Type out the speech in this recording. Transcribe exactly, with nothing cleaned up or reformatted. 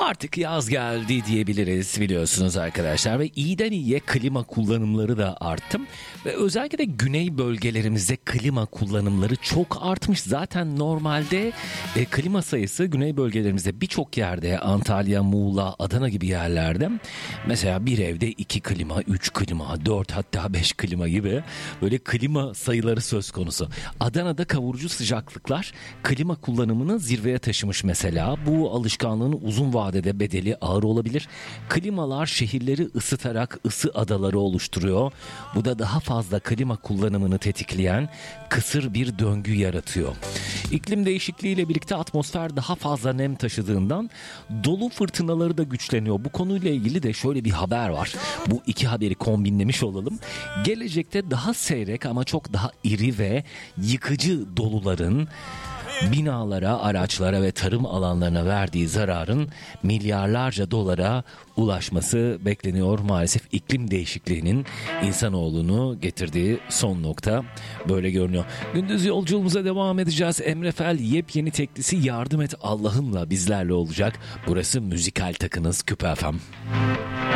Artık yaz geldi diyebiliriz biliyorsunuz arkadaşlar ve iyiden iyiye klima kullanımları da arttı ve özellikle de güney bölgelerimizde klima kullanımları çok artmış. Zaten normalde e, klima sayısı güney bölgelerimizde birçok yerde, Antalya, Muğla, Adana gibi yerlerde mesela bir evde iki klima, üç klima, dört hatta beş klima gibi böyle klima sayıları söz konusu. Adana'da kavurucu sıcaklıklar klima kullanımını zirveye taşımış mesela. Bu alışkanlığın uzun vadede bedeli ağır olabilir. Klimalar şehirleri ısıtarak ısı adaları oluşturuyor. Bu da daha fazla klima kullanımını tetikleyen kısır bir döngü yaratıyor. İklim değişikliğiyle birlikte atmosfer daha fazla nem taşıdığından dolu fırtınaları da güçleniyor. Bu konuyla ilgili de şöyle bir haber var. Bu iki haberi kombinlemiş olalım. Gelecekte daha seyrek ama çok daha iri ve yıkıcı doluların binalara, araçlara ve tarım alanlarına verdiği zararın milyarlarca dolara ulaşması bekleniyor. Maalesef iklim değişikliğinin insanoğlunu getirdiği son nokta böyle görünüyor. Gündüz yolculuğumuza devam edeceğiz. Emre Fel yepyeni teklisi Yardım Et Allah'ımla bizlerle olacak. Burası müzikal takınız Küpe F M.